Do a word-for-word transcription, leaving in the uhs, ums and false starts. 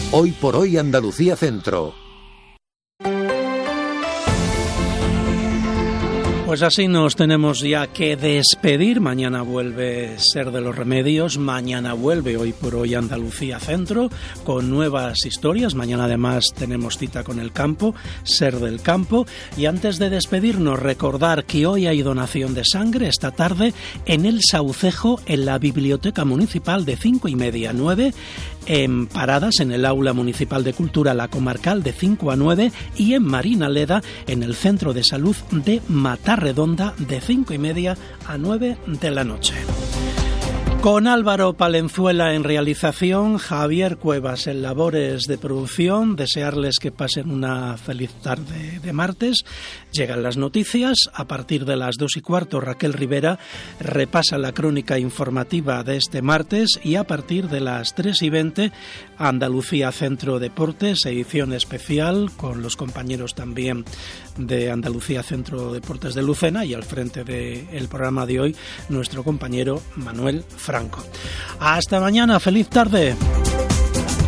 Hoy por hoy Andalucía Centro. Pues así nos tenemos ya que despedir. Mañana vuelve Ser de los Remedios, mañana vuelve Hoy por Hoy Andalucía Centro con nuevas historias. Mañana además tenemos cita con el campo, Ser del Campo. Y antes de despedirnos, recordar que hoy hay donación de sangre esta tarde en El Saucejo, en la Biblioteca Municipal, de cinco y media a nueve, en Paradas, en el Aula Municipal de Cultura La Comarcal, de cinco a nueve, y en Marinaleda, en el Centro de Salud de Matarredonda, de cinco y media a nueve de la noche. Con Álvaro Palenzuela en realización, Javier Cuevas en labores de producción, desearles que pasen una feliz tarde de martes. Llegan las noticias, a partir de las dos y cuarto Raquel Rivera repasa la crónica informativa de este martes y a partir de las tres y veinte Andalucía Centro Deportes, edición especial con los compañeros también de Andalucía Centro Deportes de Lucena y al frente del programa de hoy nuestro compañero Manuel Franco. Hasta mañana, feliz tarde.